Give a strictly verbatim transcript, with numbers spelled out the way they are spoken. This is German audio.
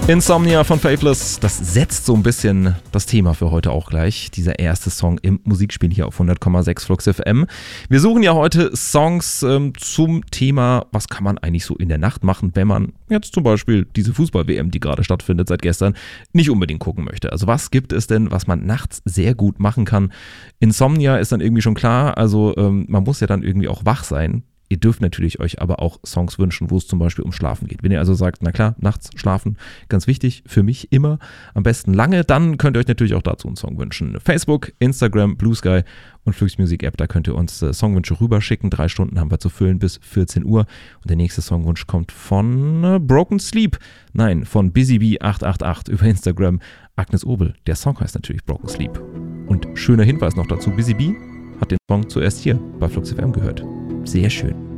Insomnia von Faithless, das setzt so ein bisschen das Thema für heute auch gleich. Dieser erste Song im Musikspiel hier auf hundert Komma sechs Flux F M. Wir suchen ja heute Songs ähm, zum Thema, was kann man eigentlich so in der Nacht machen, wenn man jetzt zum Beispiel diese Fußball-W M, die gerade stattfindet seit gestern, nicht unbedingt gucken möchte. Also was gibt es denn, was man nachts sehr gut machen kann? Insomnia ist dann irgendwie schon klar, also ähm, man muss ja dann irgendwie auch wach sein. Ihr dürft natürlich euch aber auch Songs wünschen, wo es zum Beispiel um Schlafen geht. Wenn ihr also sagt, na klar, nachts schlafen, ganz wichtig, für mich immer, am besten lange, dann könnt ihr euch natürlich auch dazu einen Song wünschen. Facebook, Instagram, Blue Sky und Flux Music App, da könnt ihr uns äh, Songwünsche rüberschicken. Drei Stunden haben wir zu füllen bis vierzehn Uhr. Und der nächste Songwunsch kommt von äh, Broken Sleep. Nein, von BusyBee acht acht acht über Instagram. Agnes Obel, der Song heißt natürlich Broken Sleep. Und schöner Hinweis noch dazu, BusyBee hat den Song zuerst hier bei Flux F M gehört. Sehr schön.